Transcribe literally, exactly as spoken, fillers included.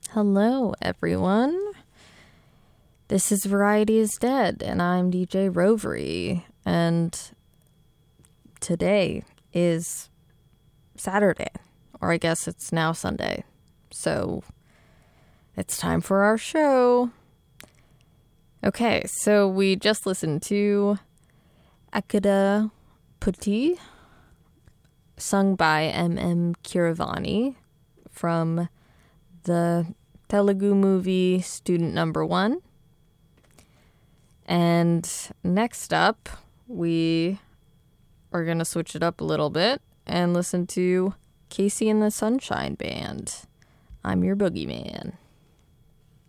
Hello, everyone. This is Variety is Dead, and I'm D J Rovery, and today is Saturday, or I guess it's now Sunday, so it's time for our show. Okay, so we just listened to Akada Putti, sung by M M Keeravani from the Telugu movie Student Number One. And next up, we are going to switch it up a little bit and listen to Casey and the Sunshine Band. I'm your boogeyman.